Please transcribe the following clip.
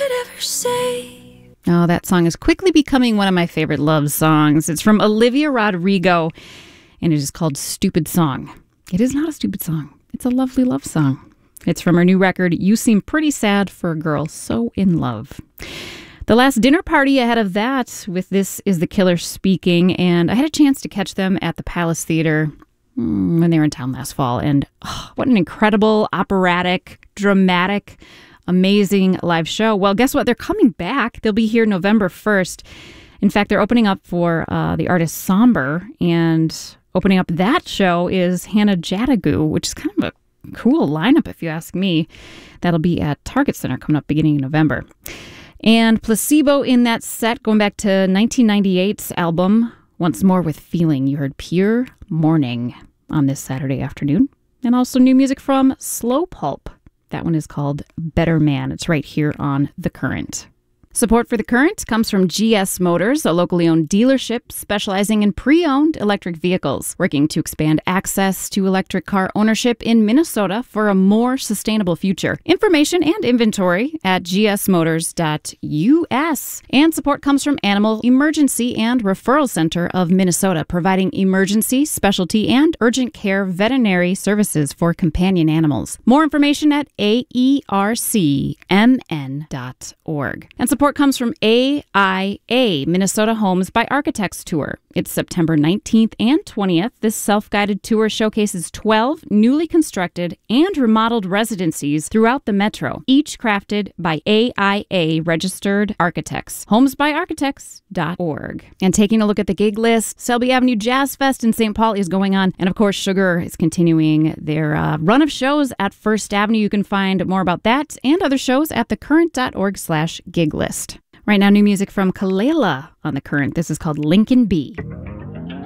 could ever say. Oh, that song is quickly becoming one of my favorite love songs. It's from Olivia Rodrigo, and it is called Stupid Song. It is not a stupid song. It's a lovely love song. It's from her new record, You Seem Pretty Sad for a Girl So in Love. The last dinner party ahead of that with This Is the Killer speaking, and I had a chance to catch them at the Palace Theater when they were in town last fall. And what an incredible, operatic, dramatic, amazing live show. Well, guess what? They're coming back. They'll be here November 1st. In fact, they're opening up for the artist Somber, and opening up that show is Hannah Jadagu, which is kind of a cool lineup if you ask me. That'll be at Target Center coming up beginning of November. And Placebo in that set, going back to 1998's album, Once More with Feeling. You heard Pure Morning on this Saturday afternoon. And also new music from Slow Pulp. That one is called Better Man. It's right here on The Current. Support for The Current comes from GS Motors, a locally owned dealership specializing in pre-owned electric vehicles, working to expand access to electric car ownership in Minnesota for a more sustainable future. Information and inventory at gsmotors.us. And support comes from Animal Emergency and Referral Center of Minnesota, providing emergency, specialty, and urgent care veterinary services for companion animals. More information at aercmn.org. And support comes from AIA, Minnesota Homes by Architects Tour. It's September 19th and 20th. This self-guided tour showcases 12 newly constructed and remodeled residencies throughout the metro, each crafted by AIA registered architects. Homesbyarchitects.org. And taking a look at the gig list, Selby Avenue Jazz Fest in St. Paul is going on. And of course, Sugar is continuing their run of shows at First Avenue. You can find more about that and other shows at thecurrent.org/gig list. Right now, new music from Kalela on The Current. This is called Lincoln B.